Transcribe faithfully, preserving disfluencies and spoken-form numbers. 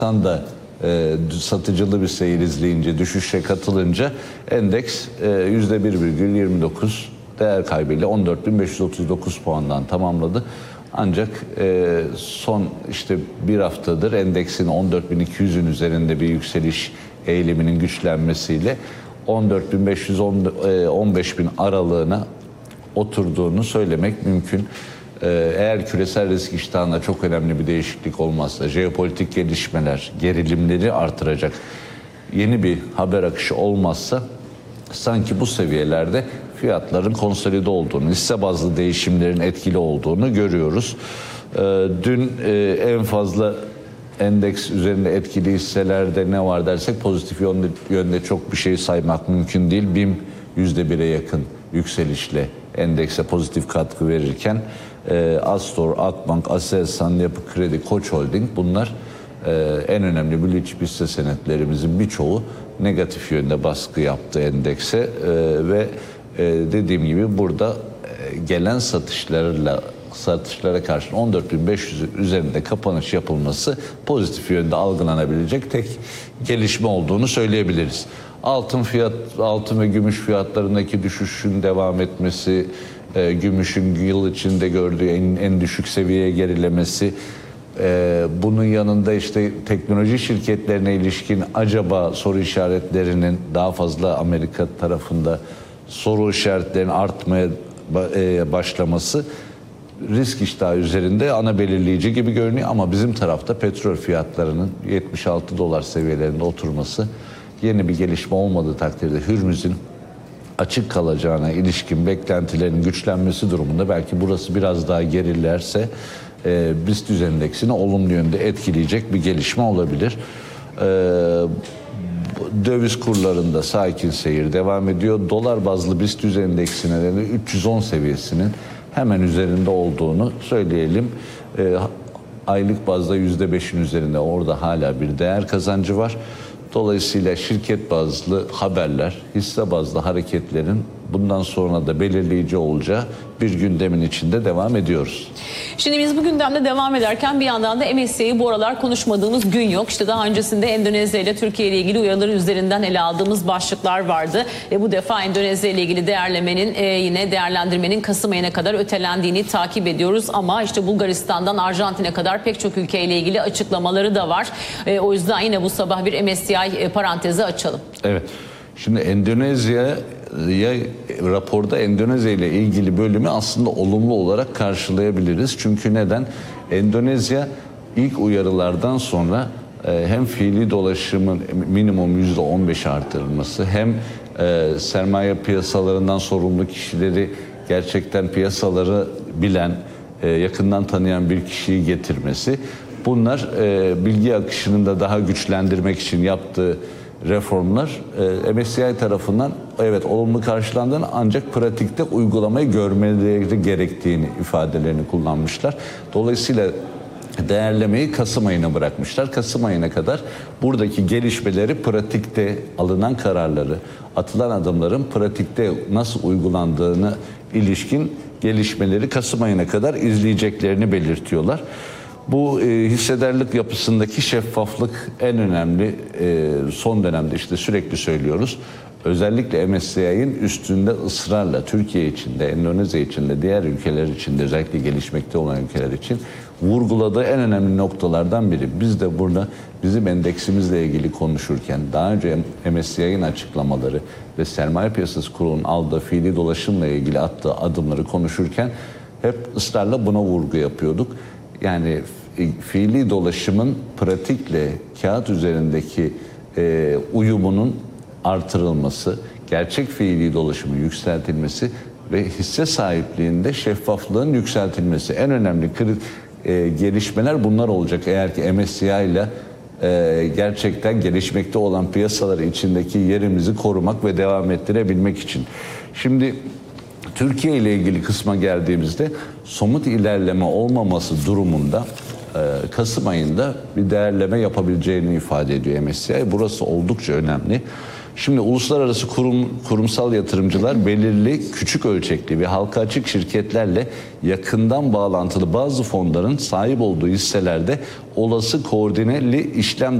da e, satıcılı bir seyir izleyince, düşüşe katılınca endeks e, yüzde bir virgül yirmi dokuz değer kaybıyla on dört bin beş yüz otuz dokuz puandan tamamladı. Ancak e, son işte bir haftadır endeksin on dört bin iki yüzün üzerinde bir yükseliş eğiliminin güçlenmesiyle on dört bin beş yüz on beş bin aralığına oturduğunu söylemek mümkün. Eğer küresel risk iştahında çok önemli bir değişiklik olmazsa, jeopolitik gelişmeler, gerilimleri artıracak yeni bir haber akışı olmazsa sanki bu seviyelerde fiyatların konsolide olduğunu, hisse bazlı değişimlerin etkili olduğunu görüyoruz. Dün en fazla endeks üzerinde etkili hisselerde ne var dersek pozitif yönde, yönde çok bir şey saymak mümkün değil. BİM yüzde bire yakın yükselişle endekse pozitif katkı verirken e, Astor, Akbank, Aselsan, Yapı Kredi, Koç Holding bunlar e, en önemli blue chip hisse senetlerimizin birçoğu negatif yönde baskı yaptı endekse e, ve e, dediğim gibi burada e, gelen satışlarla satışlara karşın on dört bin beş yüz üzerinde kapanış yapılması pozitif yönde algılanabilecek tek gelişme olduğunu söyleyebiliriz. Altın fiyat, altın ve gümüş fiyatlarındaki düşüşün devam etmesi, e, gümüşün yıl içinde gördüğü en, en düşük seviyeye gerilemesi, e, bunun yanında işte teknoloji şirketlerine ilişkin acaba soru işaretlerinin daha fazla Amerika tarafında soru işaretlerinin artmaya e, başlaması risk iştahı üzerinde ana belirleyici gibi görünüyor ama bizim tarafta petrol fiyatlarının yetmiş altı dolar seviyelerinde oturması yeni bir gelişme olmadığı takdirde Hürmüz'ün açık kalacağına ilişkin beklentilerin güçlenmesi durumunda belki burası biraz daha gerilerse e, BIST endeksini olumlu yönde etkileyecek bir gelişme olabilir. E, döviz kurlarında sakin seyir devam ediyor. Dolar bazlı BIST endeksine de üç yüz on seviyesinin hemen üzerinde olduğunu söyleyelim. E, aylık bazda yüzde beşin üzerinde orada hala bir değer kazancı var. Dolayısıyla şirket bazlı haberler, hisse bazlı hareketlerin bundan sonra da belirleyici olacağı bir gündemin içinde devam ediyoruz. Şimdi biz bu gündemde devam ederken bir yandan da M S C I'yi bu aralar konuşmadığımız gün yok. İşte daha öncesinde Endonezya ile Türkiye ile ilgili uyarıları üzerinden ele aldığımız başlıklar vardı. E bu defa Endonezya ile ilgili değerlemenin e, yine değerlendirmenin Kasım ayına kadar ötelendiğini takip ediyoruz. Ama işte Bulgaristan'dan Arjantin'e kadar pek çok ülkeyle ilgili açıklamaları da var. E, o yüzden yine bu sabah bir M S C I parantezi açalım. Evet. Şimdi Endonezya'ya raporda Endonezya ile ilgili bölümü aslında olumlu olarak karşılayabiliriz. Çünkü neden? Endonezya ilk uyarılardan sonra hem fiili dolaşımın minimum yüzde on beş artırılması hem sermaye piyasalarından sorumlu kişileri gerçekten piyasaları bilen, yakından tanıyan bir kişiyi getirmesi. Bunlar bilgi akışını da daha güçlendirmek için yaptığı reformlar e, M S C I tarafından evet olumlu karşılandığını ancak pratikte uygulamayı görmeleri gerektiğini ifadelerini kullanmışlar. Dolayısıyla değerlemeyi Kasım ayına bırakmışlar. Kasım ayına kadar buradaki gelişmeleri, pratikte alınan kararları, atılan adımların pratikte nasıl uygulandığını ilişkin gelişmeleri Kasım ayına kadar izleyeceklerini belirtiyorlar. Bu e, hissedarlık yapısındaki şeffaflık en önemli. E, son dönemde işte sürekli söylüyoruz. Özellikle M S C I'nin üstünde ısrarla Türkiye içinde, Endonezya içinde, diğer ülkeler içinde, özellikle gelişmekte olan ülkeler için vurguladığı en önemli noktalardan biri. Biz de burada bizim endeksimizle ilgili konuşurken daha önce M S C I'nin açıklamaları ve Sermaye Piyasası Kurulu'nun aldığı fiili dolaşımla ilgili attığı adımları konuşurken hep ısrarla buna vurgu yapıyorduk. Yani fiili dolaşımın pratikle kağıt üzerindeki e, uyumunun artırılması, gerçek fiili dolaşımın yükseltilmesi ve hisse sahipliğinde şeffaflığın yükseltilmesi. En önemli e, gelişmeler bunlar olacak eğer ki M S C I ile e, gerçekten gelişmekte olan piyasaları içindeki yerimizi korumak ve devam ettirebilmek için. Şimdi Türkiye ile ilgili kısma geldiğimizde somut ilerleme olmaması durumunda e, Kasım ayında bir değerleme yapabileceğini ifade ediyor M S C I. Burası oldukça önemli. Şimdi uluslararası kurum, kurumsal yatırımcılar belirli küçük ölçekli ve halka açık şirketlerle yakından bağlantılı bazı fonların sahip olduğu hisselerde olası koordineli işlem